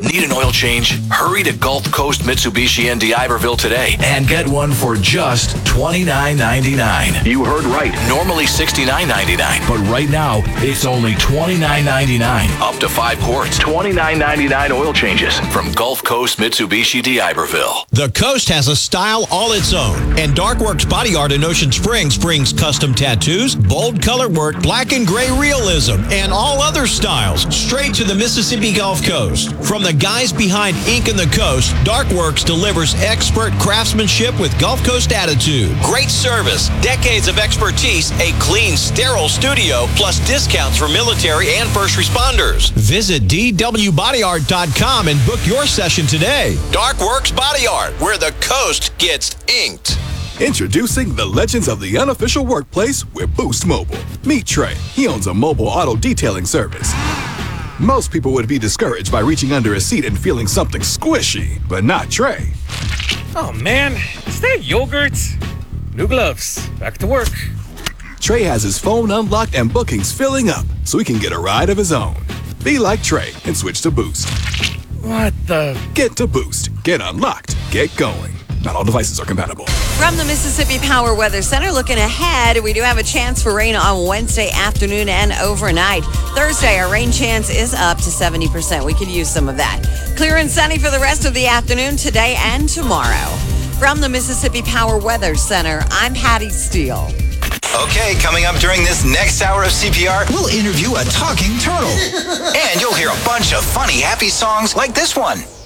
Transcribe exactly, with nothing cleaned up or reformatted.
Need an oil change? Hurry to Gulf Coast Mitsubishi in D'Iberville today and get one for just twenty-nine ninety-nine. You heard right. Normally sixty-nine ninety-nine, but right now it's only twenty-nine ninety-nine. Up to five quarts. twenty-nine ninety-nine oil changes from Gulf Coast Mitsubishi D'Iberville. The Coast has a style all its own, and Darkworks Body Art in Ocean Springs brings custom tattoos, bold color work, black and gray realism, and all other styles straight to the Mississippi Gulf Coast. From the guys behind Ink and the Coast, Darkworks delivers expert craftsmanship with Gulf Coast attitude. Great service, decades of expertise, a clean, sterile studio, plus discounts for military and first responders. Visit D W body art dot com and book your session today. Darkworks Body Art, where the Coast gets inked. Introducing the legends of the unofficial workplace with Boost Mobile. Meet Trey. He owns a mobile auto detailing service. Most people would be discouraged by reaching under a seat and feeling something squishy, but not Trey. Oh man, is that yogurt? New gloves. Back to work. Trey has his phone unlocked and bookings filling up, so he can get a ride of his own. Be like Trey and switch to Boost. What the? Get to Boost. Get unlocked. Get going. Not all devices are compatible. From the Mississippi Power Weather Center, looking ahead, we do have a chance for rain on Wednesday afternoon and overnight. Thursday, our rain chance is up to seventy percent. We could use some of that. Clear and sunny for the rest of the afternoon today and tomorrow. From the Mississippi Power Weather Center, I'm Patty Steele. Okay, coming up during this next hour of C P R, we'll interview a talking turtle. And you'll hear a bunch of funny, happy songs like this one.